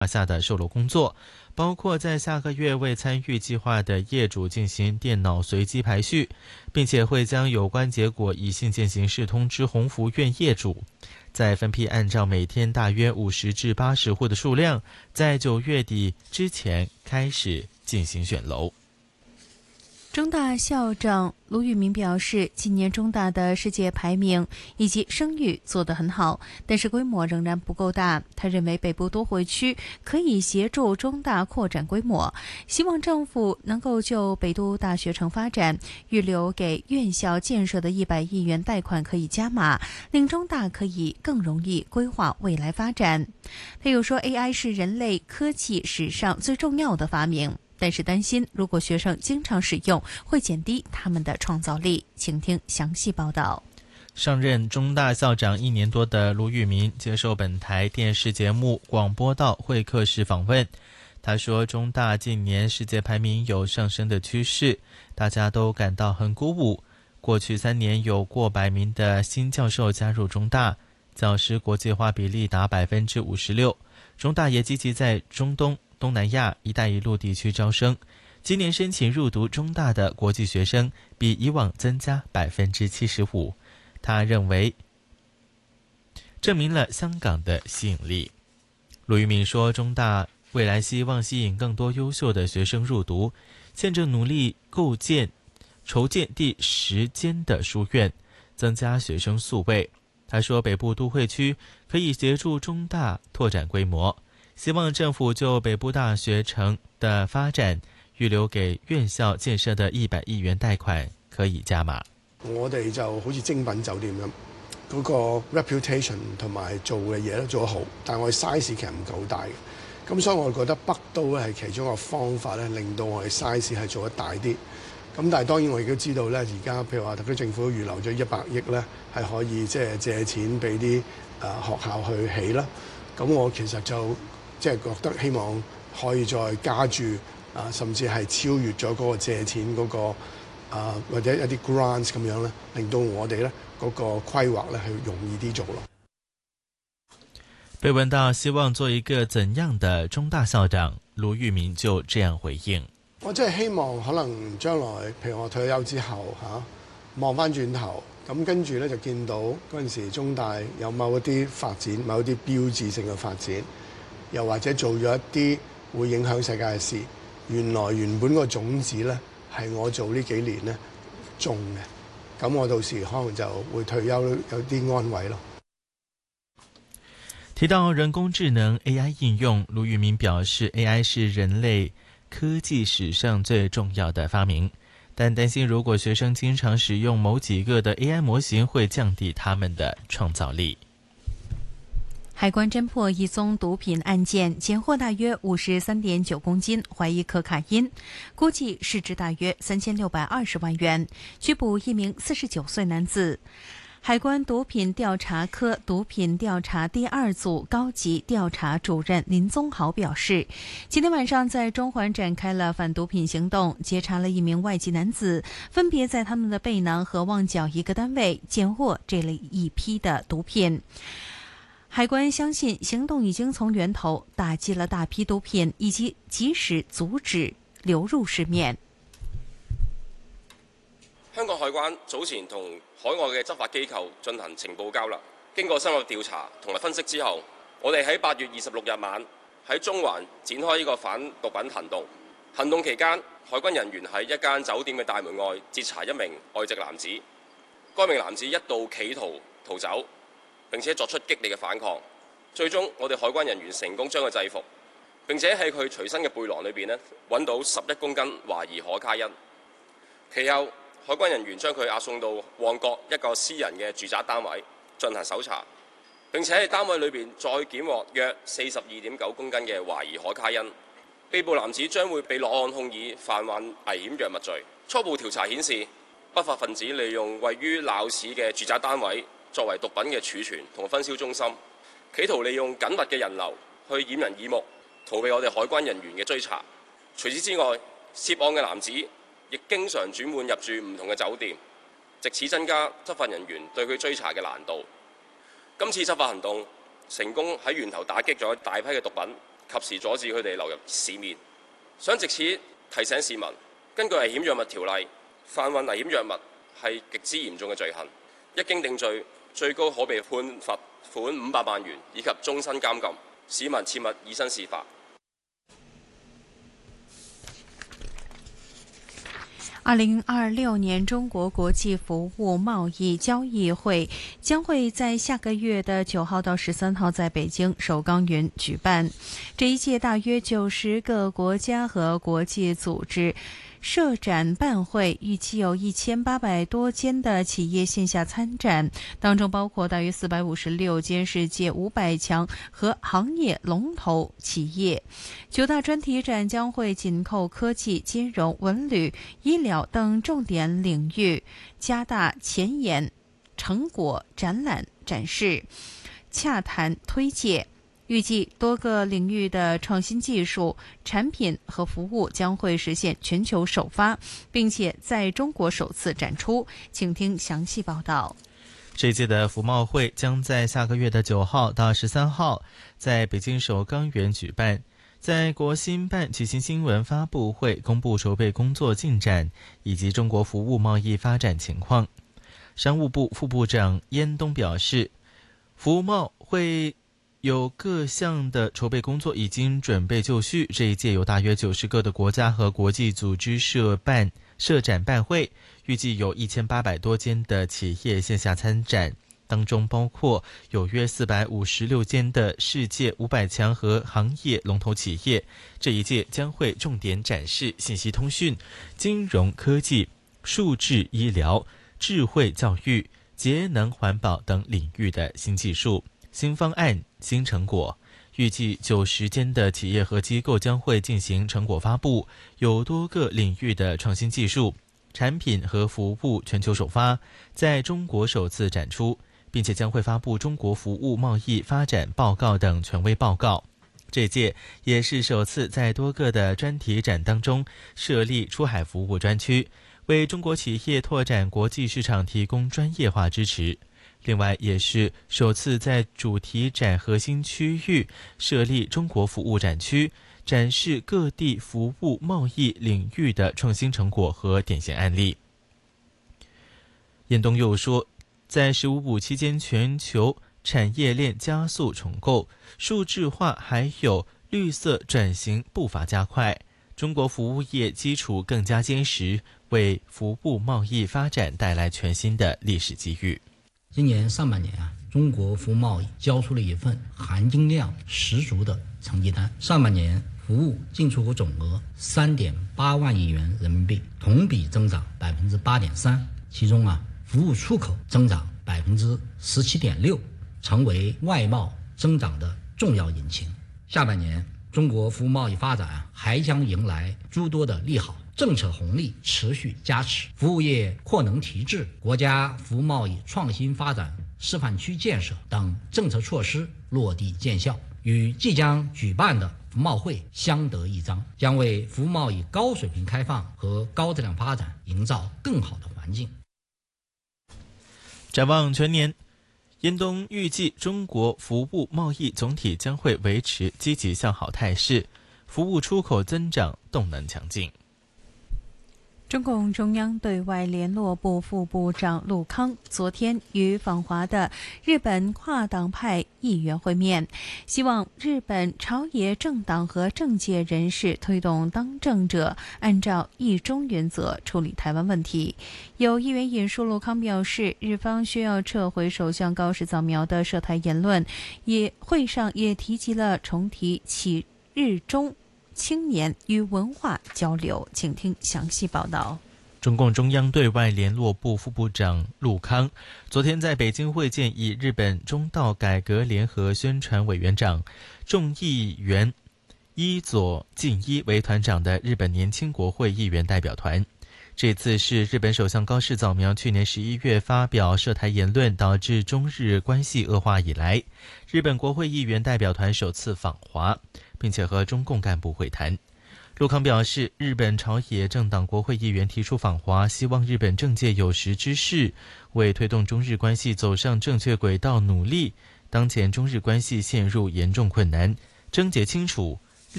下的售楼工作，包括在下个月为参与计划的业主进行电脑随机排序，并且会将有关结果以信件形式通知鸿福苑业主，再分批按照每天大约50至80户的数量，在9月底之前开始进行选楼。 中大校长卢宇明表示，今年中大的世界排名以及声誉做得很好，但是规模仍然不够大。他认为北部都会区可以协助中大扩展规模，希望政府能够就北都大学城发展预留给院校建设的100亿元贷款可以加码，令中大可以更容易规划未来发展。他又说 AI 是人类科技史上最重要的发明，但是担心如果学生经常使用，会减低他们的创造力。请听详细报道。 上任中大校长1年多的卢宇明接受本台电视节目广播道会客室访问，他说中大近年世界排名有上升的趋势，大家都感到很鼓舞。过去3年有过100名的新教授加入中大，教师国际化比例达56%。中大也积极在中东、东南亚、一带一路地区招生，今年申请入读中大的国际学生比以往增加75%。他认为证明了香港的吸引力。卢宇明说，中大未来希望吸引更多优秀的学生入读，现正努力筹建第10间的书院，增加学生宿位。他说，北部都会区可以协助中大拓展规模，希望政府就北部大學城的發展預留給院校建設的100億元貸款可以加碼。 我哋就好似精品酒店咁，嗰個 reputation 同埋做嘅嘢都做得好，但係我哋 size 其實唔夠大嘅，咁所以我覺得北都咧係其中一個方法咧，令到我哋 size 係做得大啲。咁但係當然我亦都知道咧，而家譬如話特區政府預留咗100億咧，係可以即係借錢俾啲學校去起啦。咁我其實就即係覺得希望可以再加注甚至係超越咗嗰個借錢嗰個或者一啲 grants 咁樣咧，令到我哋咧嗰個規劃咧係容易啲做咯。 被問到希望做一個怎樣的中大校長，盧宇明就這樣回應： 我真係希望可能將來譬如我退休之後望翻轉頭，咁跟住咧就見到嗰陣時中大有某一啲發展，某一啲標誌性嘅發展，又或者做咗一啲會影響世界嘅事，原本個種子咧係我做呢幾年咧種嘅，咁我到時可能就會退休有啲安慰咯。 提到人工智能 AI 應用，盧宇明表示 AI 是人類科技史上最重要的發明，但擔心如果學生經常使用某幾個的 AI 模型，會降低他們的創造力。 海關偵破一宗毒品案件，檢獲大約53.9公斤懷疑可卡因，估計市值大約3620萬元，拘捕一名49歲男子。海關毒品調查科毒品調查第2組高級調查主任林宗豪表示，今天晚上在中環展開了反毒品行動，截查了一名外籍男子，分別在他們的背囊和旺角一個單位檢獲這類一批的毒品。海關相信行動已經從源頭打擊了大批毒品，以及及時阻止流入市面。 香港海關早前同海外嘅執法機構進行情報交流，經過深入調查同埋分析之後，我哋喺8月26日晚喺中環展開呢個反毒品行動。行動期間，海軍人員喺一間酒店嘅大門外截查一名外籍男子，該名男子一度企圖逃走，並且作出激烈嘅反抗。最終，我哋海關人員成功將佢制服，並且喺佢隨身嘅背囊裏邊揾到11公斤懷疑可卡因。其後，海關人員將佢押送到旺角一個私人嘅住宅單位進行搜查，並且喺單位裏邊再檢獲約42.9公斤嘅懷疑可卡因。被捕男子將會被落案控以販運危險藥物罪。初步調查顯示，不法分子利用位於鬧市嘅住宅單位作為毒品嘅儲存同分銷中心，企圖利用緊密嘅人流去掩人耳目，逃避我哋海關人員嘅追查。除此之外，涉案嘅男子亦經常轉換入住唔同嘅酒店，藉此增加執法人員對佢追查嘅難度。今次執法行動成功喺源頭打擊咗大批嘅毒品， 及時阻止佢哋流入市面。想藉此提醒市民，根據危險藥物條例，販運危險藥物係極之嚴重嘅罪行，一經定罪，最高可被判罰款500萬元以及終身監禁。市民切勿以身試法。 2026年中国国际服务贸易交易会将会在下个月的9号到13号在北京首钢园举办。这一届大约90个国家和国际组织设展办会，预计有1800多间的企业线下参展，当中包括大约456间世界500强和行业龙头企业。9大专题展将会紧扣科技、金融、文旅、医疗等重点领域，加大前沿成果展览展示、洽谈推介。预计多个领域的创新技术、产品和服务将会实现全球首发，并且在中国首次展出。请听详细报道。 这届的服贸会将在下个月的9号到13号在北京首钢园举办。在国新办举行新闻发布会，公布筹备工作进展以及中国服务贸易发展情况。商务部副部长燕东表示，服贸会有各项的筹备工作已经准备就绪，这一届有大约90个的国家和国际组织设展办会，预计有1800多间的企业线下参展，当中包括有约456间的世界500强和行业龙头企业。这一届将会重点展示信息通讯、金融科技、数字医疗、智慧教育、节能环保等领域的新技术、新方案、新成果。预计90间的企业和机构将会进行成果发布，有多个领域的创新技术、产品和服务全球首发，在中国首次展出，并且将会发布中国服务贸易发展报告等权威报告。这届也是首次在多个的专题展当中设立出海服务专区，为中国企业拓展国际市场提供专业化支持。另外，也是首次在主题展核心区域设立中国服务展区，展示各地服务贸易领域的创新成果和典型案例。燕东又说，在15+5期间，全球产业链加速重构，数字化还有绿色转型步伐加快，中国服务业基础更加坚实，为服务贸易发展带来全新的历史机遇。 今年上半年中国服务贸易交出了一份含金量十足的成绩单。上半年服务进出口总额3.8万亿元人民币，同比增长8.3%，其中服务出口增长17.6%，成为外贸增长的重要引擎。下半年中国服务贸易发展还将迎来诸多的利好，政策红利持续加持，服务业扩能提质、国家服务贸易创新发展示范区建设等政策措施落地见效，与即将举办的服贸会相得益彰，将为服务贸易高水平开放和高质量发展营造更好的环境。 展望全年，燕东预计中国服务贸易总体将会维持积极向好态势，服务出口增长动能强劲。 中共中央对外联络部副部长陆康昨天与访华的日本跨党派议员会面，希望日本朝野政党和政界人士推动当政者按照一中原则处理台湾问题。有议员引述陆康表示，日方需要撤回首相高市早苗的涉台言论，会上也提及了重提起日中青年与文化交流。请听详细报道。 中共中央对外联络部副部长陆康昨天在北京会见以日本中道改革联合宣传委员长、众议员伊佐进一为团长的日本年轻国会议员代表团。这次是日本首相高市早苗去年11月发表涉台言论导致中日关系恶化以来，日本国会议员代表团首次访华，并且和中共干部会谈。陆康表示，日本朝野政党国会议员提出访华，希望日本政界有识之士为推动中日关系走上正确轨道努力。当前中日关系陷入严重困难， 症结清楚，